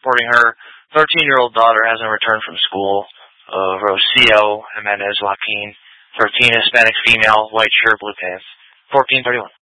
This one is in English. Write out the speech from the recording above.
reporting her 13-year-old daughter hasn't returned from school. Rocio Jimenez Joaquin, 13, Hispanic female, white shirt, blue pants. 1431.